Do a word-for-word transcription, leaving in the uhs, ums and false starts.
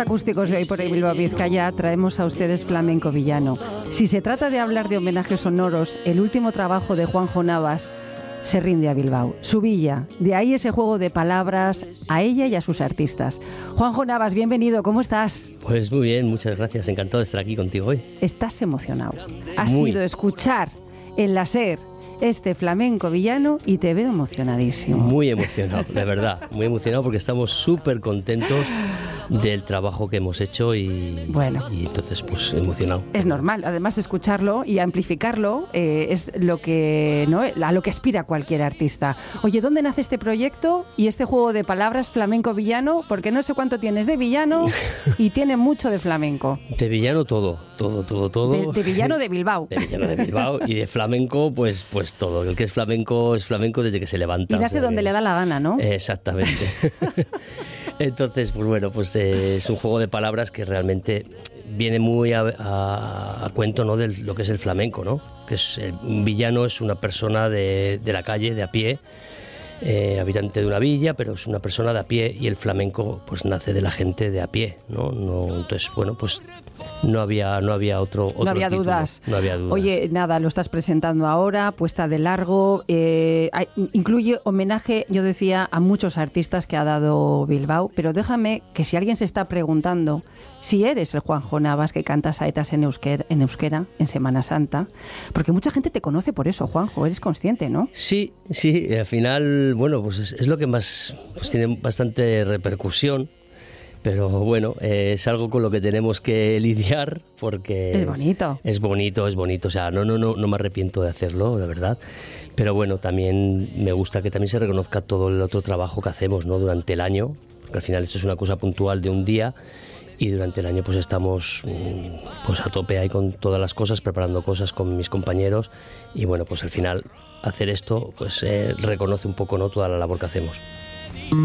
acústicos de hoy por Bilbao Vizcaya traemos a ustedes flamenco villano. Si se trata de hablar de homenajes sonoros, el último trabajo de Juanjo Navas se rinde a Bilbao, su villa. De ahí ese juego de palabras a ella y a sus artistas. Juanjo Navas, bienvenido, ¿cómo estás? Pues muy bien, muchas gracias, encantado de estar aquí contigo hoy. Estás emocionado. Has Muy. ido a escuchar en la SER este flamenco villano y te veo emocionadísimo. Muy emocionado, de verdad, muy emocionado porque estamos súper contentos del trabajo que hemos hecho y, bueno, y entonces pues emocionado. Es normal, además escucharlo y amplificarlo eh, es lo que, ¿no? a lo que aspira cualquier artista. Oye, ¿dónde nace este proyecto y este juego de palabras flamenco villano? Porque no sé cuánto tienes de villano y tiene mucho de flamenco. De villano todo, todo, todo, todo. De, de villano de Bilbao. De villano de Bilbao y de flamenco pues, pues todo. El que es flamenco es flamenco desde que se levanta. Y nace o sea, donde que... le da la gana, ¿no? Exactamente. Entonces, pues bueno, pues eh, es un juego de palabras que realmente viene muy a, a, a cuento, ¿no?, de lo que es el flamenco, ¿no? Que es el, un villano es una persona de, de la calle, de a pie, eh, habitante de una villa, pero es una persona de a pie y el flamenco pues nace de la gente de a pie, ¿no? no entonces, bueno, pues no había no había otro, otro no había título, dudas. No había dudas. Oye, nada, lo estás presentando ahora, puesta de largo, eh, hay, incluye homenaje, yo decía, a muchos artistas que ha dado Bilbao, pero déjame que si alguien se está preguntando si eres el Juanjo Navas que canta saetas en euskera, en euskera, en Semana Santa, porque mucha gente te conoce por eso, Juanjo, eres consciente, ¿no? Sí, sí, al final, bueno, pues es, es lo que más pues tiene bastante repercusión. Pero bueno, eh, es algo con lo que tenemos que lidiar porque... Es bonito. Es bonito, es bonito. O sea, no, no, no, no me arrepiento de hacerlo, la verdad. Pero bueno, también me gusta que también se reconozca todo el otro trabajo que hacemos, ¿no?, durante el año. Porque al final esto es una cosa puntual de un día y durante el año pues estamos pues a tope ahí con todas las cosas, preparando cosas con mis compañeros. Y bueno, pues al final hacer esto pues eh, reconoce un poco, ¿no?, toda la labor que hacemos.